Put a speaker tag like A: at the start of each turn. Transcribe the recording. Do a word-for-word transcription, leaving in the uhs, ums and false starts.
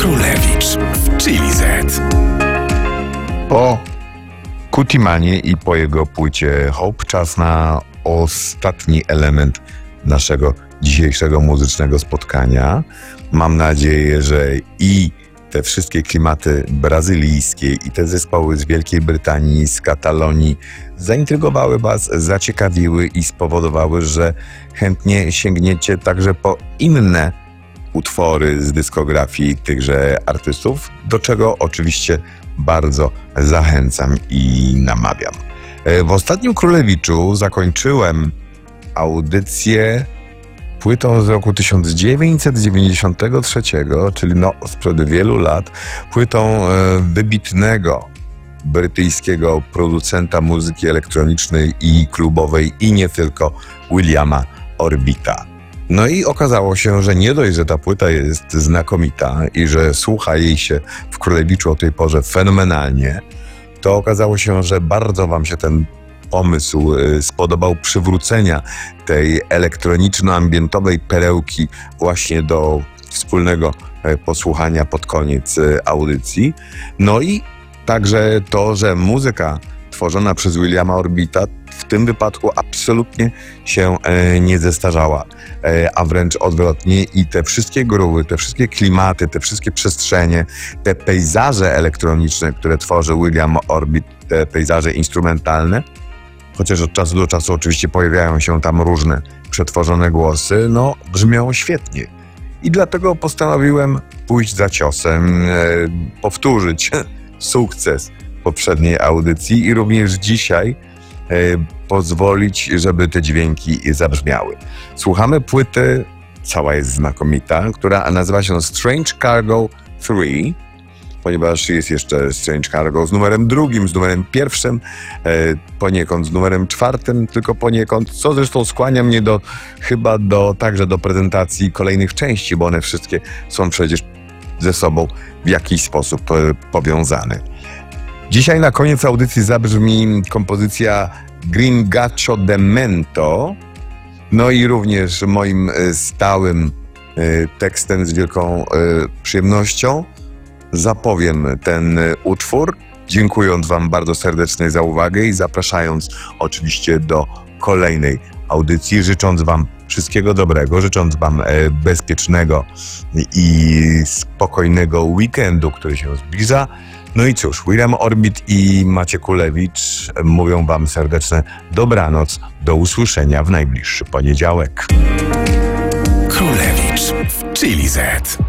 A: Królewicz w Chili Z.
B: Po Kutimanie i po jego płycie Hope czas na ostatni element naszego dzisiejszego muzycznego spotkania. Mam nadzieję, że i te wszystkie klimaty brazylijskie i te zespoły z Wielkiej Brytanii, z Katalonii zaintrygowały Was, zaciekawiły i spowodowały, że chętnie sięgniecie także po inne utwory z dyskografii tychże artystów, do czego oczywiście bardzo zachęcam i namawiam. W ostatnim Królewiczu zakończyłem audycję płytą z roku tysiąc dziewięćset dziewięćdziesiątego trzeciego, czyli no sprzed wielu lat, płytą e, wybitnego brytyjskiego producenta muzyki elektronicznej i klubowej i nie tylko, Williama Orbita. No i okazało się, że nie dość, że ta płyta jest znakomita i że słucha jej się w Królewiczu o tej porze fenomenalnie, to okazało się, że bardzo Wam się ten pomysł spodobał przywrócenia tej elektroniczno-ambientowej perełki właśnie do wspólnego posłuchania pod koniec audycji. No i także to, że muzyka tworzona przez Williama Orbita w tym wypadku absolutnie się nie zestarzała, a wręcz odwrotnie i te wszystkie groove, te wszystkie klimaty, te wszystkie przestrzenie, te pejzaże elektroniczne, które tworzy William Orbit, te pejzaże instrumentalne, chociaż od czasu do czasu oczywiście pojawiają się tam różne przetworzone głosy, no brzmią świetnie. I dlatego postanowiłem pójść za ciosem, e, powtórzyć sukces poprzedniej audycji i również dzisiaj e, pozwolić, żeby te dźwięki zabrzmiały. Słuchamy płyty, cała jest znakomita, która nazywa się Strange Cargo trzy, ponieważ jest jeszcze Strange Cargo z numerem drugim, z numerem pierwszym, e, poniekąd z numerem czwartym, tylko poniekąd, co zresztą skłania mnie do, chyba do, także do prezentacji kolejnych części, bo one wszystkie są przecież ze sobą w jakiś sposób e, powiązane. Dzisiaj na koniec audycji zabrzmi kompozycja Gringaccio de Mento, no i również moim e, stałym e, tekstem z wielką e, przyjemnością zapowiem ten utwór, dziękując Wam bardzo serdecznie za uwagę i zapraszając oczywiście do kolejnej audycji, życząc Wam wszystkiego dobrego, życząc Wam bezpiecznego i spokojnego weekendu, który się zbliża. No i cóż, William Orbit i Maciek Kulewicz mówią Wam serdeczne dobranoc, do usłyszenia w najbliższy poniedziałek.
A: Królewicz w Chili Z.